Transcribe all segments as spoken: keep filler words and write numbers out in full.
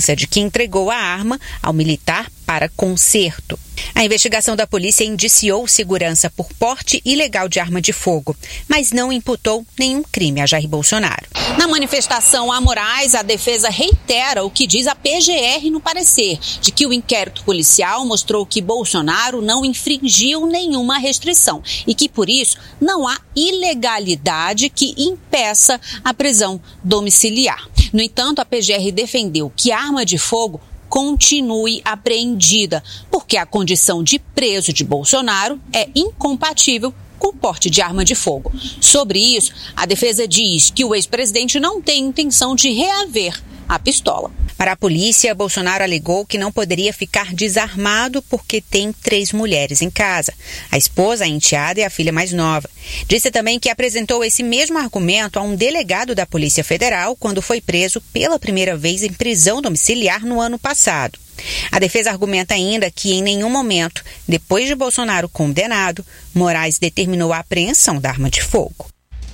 de que entregou a arma ao militar para conserto. A investigação da polícia indiciou segurança por porte ilegal de arma de fogo, mas não imputou nenhum crime a Jair Bolsonaro. Na manifestação a Moraes, a defesa reitera o que diz a P G R no parecer, de que o inquérito policial mostrou que Bolsonaro não infringiu nenhuma restrição e que, por isso, não há ilegalidade que impeça a prisão domiciliar. No entanto, a P G R defendeu que a arma de fogo continue apreendida, porque a condição de preso de Bolsonaro é incompatível com o porte de arma de fogo. Sobre isso, a defesa diz que o ex-presidente não tem intenção de reaver a pistola. Para a polícia, Bolsonaro alegou que não poderia ficar desarmado porque tem três mulheres em casa: a esposa, a enteada e a filha mais nova. Disse também que apresentou esse mesmo argumento a um delegado da Polícia Federal quando foi preso pela primeira vez em prisão domiciliar no ano passado. A defesa argumenta ainda que em nenhum momento, depois de Bolsonaro condenado, Moraes determinou a apreensão da arma de fogo.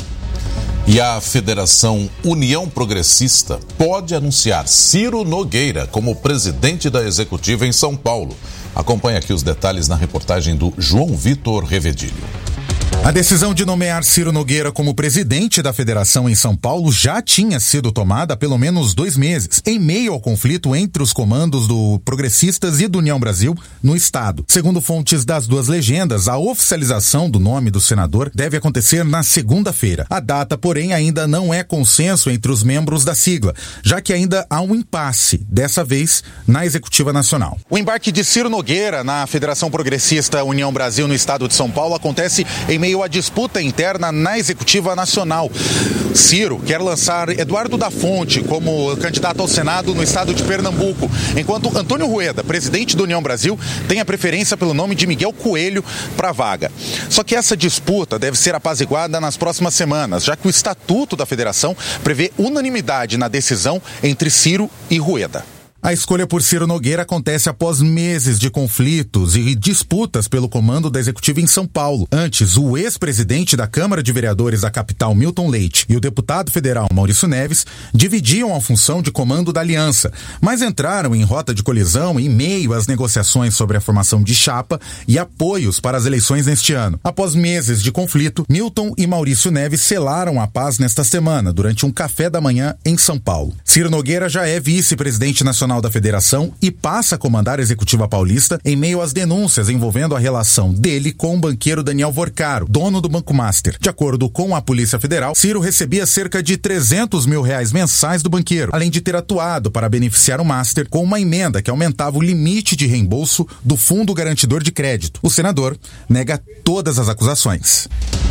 E a Federação União Progressista pode anunciar Ciro Nogueira como presidente da executiva em São Paulo. Acompanhe aqui os detalhes na reportagem do João Vitor Revedilho. A decisão de nomear Ciro Nogueira como presidente da federação em São Paulo já tinha sido tomada há pelo menos dois meses, em meio ao conflito entre os comandos do Progressistas e do União Brasil no estado. Segundo fontes das duas legendas, a oficialização do nome do senador deve acontecer na segunda-feira. A data, porém, ainda não é consenso entre os membros da sigla, já que ainda há um impasse, dessa vez na Executiva Nacional. O embarque de Ciro Nogueira na Federação Progressista União Brasil no estado de São Paulo acontece em meio à disputa interna na Executiva Nacional. Ciro quer lançar Eduardo da Fonte como candidato ao Senado no estado de Pernambuco, enquanto Antônio Rueda, presidente da União Brasil, tem a preferência pelo nome de Miguel Coelho para a vaga. Só que essa disputa deve ser apaziguada nas próximas semanas, já que o Estatuto da Federação prevê unanimidade na decisão entre Ciro e Rueda. A escolha por Ciro Nogueira acontece após meses de conflitos e disputas pelo comando da executiva em São Paulo. Antes, o ex-presidente da Câmara de Vereadores da capital, Milton Leite, e o deputado federal Maurício Neves dividiam a função de comando da aliança, mas entraram em rota de colisão em meio às negociações sobre a formação de chapa e apoios para as eleições neste ano. Após meses de conflito, Milton e Maurício Neves selaram a paz nesta semana, durante um café da manhã em São Paulo. Ciro Nogueira já é vice-presidente nacional da Federação e passa a comandar a executiva paulista em meio às denúncias envolvendo a relação dele com o banqueiro Daniel Vorcaro, dono do Banco Master. De acordo com a Polícia Federal, Ciro recebia cerca de trezentos mil reais mensais do banqueiro, além de ter atuado para beneficiar o Master com uma emenda que aumentava o limite de reembolso do Fundo Garantidor de Crédito. O senador nega todas as acusações.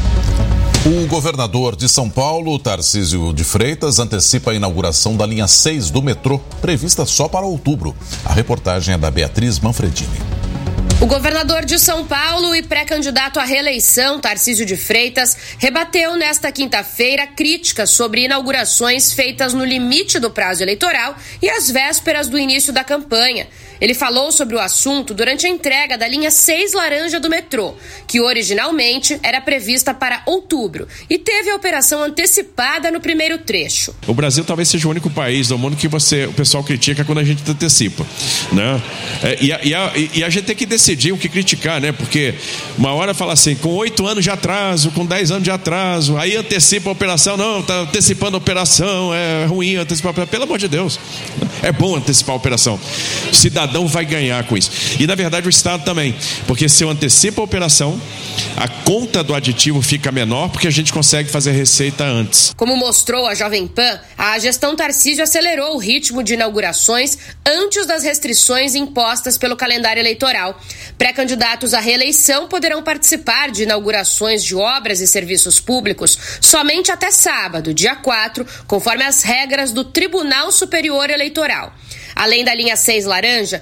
O governador de São Paulo, Tarcísio de Freitas, antecipa a inauguração da linha seis do metrô, prevista só para outubro. A reportagem é da Beatriz Manfredini. O governador de São Paulo e pré-candidato à reeleição, Tarcísio de Freitas, rebateu nesta quinta-feira críticas sobre inaugurações feitas no limite do prazo eleitoral e às vésperas do início da campanha. Ele falou sobre o assunto durante a entrega da linha seis laranja do metrô, que originalmente era prevista para outubro e teve a operação antecipada no primeiro trecho. O Brasil talvez seja o único país do mundo que você, o pessoal critica quando a gente antecipa, né? É, e, a, e, a, e a gente tem que decidir o que criticar, né? Porque uma hora fala assim, com oito anos de atraso, com dez anos de atraso, aí antecipa a operação, não, tá antecipando a operação, é ruim antecipar a operação. Pelo amor de Deus, é bom antecipar a operação. O cidadão vai ganhar com isso. E na verdade o Estado também, porque se eu antecipo a operação, a conta do aditivo fica menor porque a gente consegue fazer receita antes. Como mostrou a Jovem Pan, a gestão Tarcísio acelerou o ritmo de inaugurações antes das restrições impostas pelo calendário eleitoral. Pré-candidatos à reeleição poderão participar de inaugurações de obras e serviços públicos somente até sábado, dia quatro, conforme as regras do Tribunal Superior Eleitoral. Além da linha seis laranja,